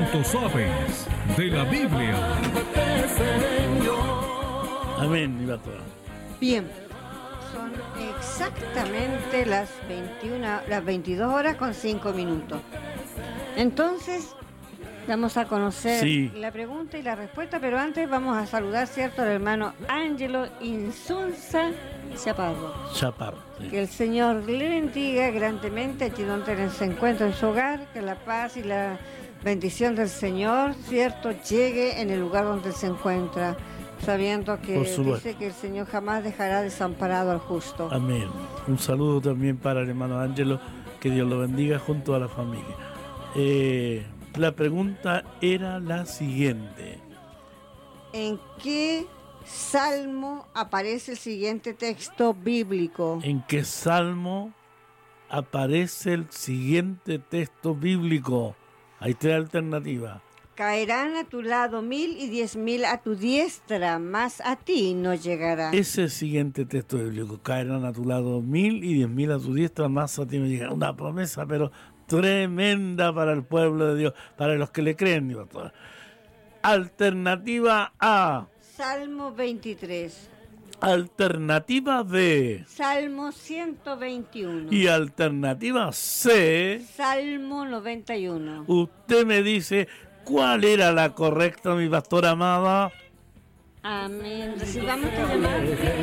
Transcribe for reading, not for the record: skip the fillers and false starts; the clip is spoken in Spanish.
¿Cuánto sabes de la Biblia? Amén, mi pastor. Bien, son exactamente las 22 horas con 5 minutos. Entonces, vamos a conocer la pregunta y la respuesta, pero antes vamos a saludar, ¿cierto?, al hermano Ángelo Insunza Chaparro. Sí. Que el Señor le bendiga grandemente allí donde se encuentra en su hogar, que la paz y la bendición del Señor, ¿cierto?, llegue en el lugar donde se encuentra, sabiendo que dice que el Señor jamás dejará desamparado al justo. Amén. Un saludo también para el hermano Ángelo, que Dios lo bendiga junto a la familia. La pregunta era la siguiente. ¿En qué salmo aparece el siguiente texto bíblico? ¿En qué salmo aparece el siguiente texto bíblico? Hay 3 alternativas. Caerán a tu lado 1000 y 10.000 a tu diestra, mas a ti no llegará. Ese siguiente texto bíblico, caerán a tu lado 1000 y 10.000 a tu diestra, más a ti no llegará. Una promesa, pero tremenda para el pueblo de Dios, para los que le creen, Dios. Alternativa A, Salmo 23. Alternativa B, Salmo 121. Y alternativa C, Salmo 91. Usted me dice cuál era la correcta, mi pastora amada. Amén. Recibamos esta llamada.